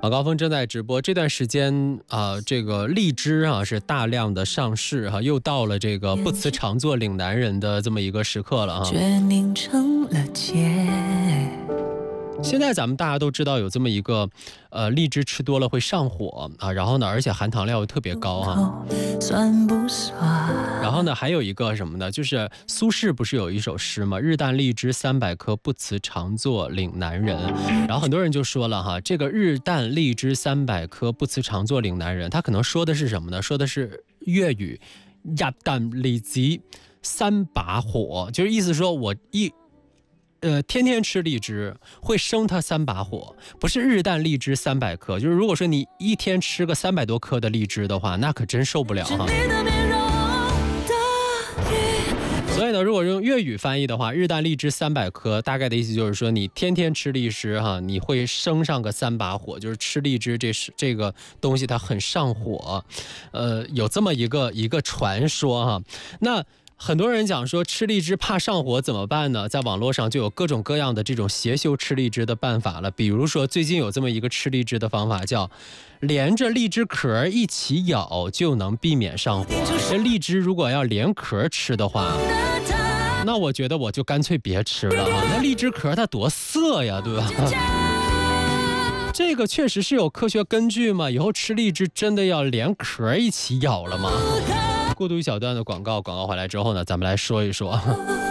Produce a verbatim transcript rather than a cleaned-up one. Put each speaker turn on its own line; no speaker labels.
晚高峰正在直播，这段时间啊、呃，这个荔枝啊是大量的上市哈、啊，又到了这个不辞常作岭南人的这么一个时刻了啊。
拧成了结。
现在咱们大家都知道有这么一个，呃，荔枝吃多了会上火啊，然后呢，而且含糖量又特别高哈。
算不算？
然后呢，还有一个什么呢？就是苏轼不是有一首诗吗？日啖荔枝三百颗，不辞常作岭南人。然后很多人就说了哈，这个日啖荔枝三百颗，不辞常作岭南人，他可能说的是什么呢？说的是粤语，日啖荔枝三把火，就是意思说我一。呃，天天吃荔枝会生它三把火，不是日啖荔枝三百颗，就是如果说你一天吃个三百多颗的荔枝的话，那可真受不了哈。所以呢，如果用粤语翻译的话，日啖荔枝三百颗，大概的意思就是说，你天天吃荔枝哈，你会生上个三把火，就是吃荔枝这是这个东西它很上火，呃，有这么一个一个传说哈。那很多人讲说吃荔枝怕上火怎么办呢？在网络上就有各种各样的这种邪修吃荔枝的办法了。比如说最近有这么一个吃荔枝的方法，叫连着荔枝壳一起咬就能避免上火。这荔枝如果要连壳吃的话，那我觉得我就干脆别吃了啊！那荔枝壳它多涩呀，对吧？这个确实是有科学根据吗？以后吃荔枝真的要连壳一起咬了吗？过渡一小段的广告，广告回来之后呢，咱们来说一说。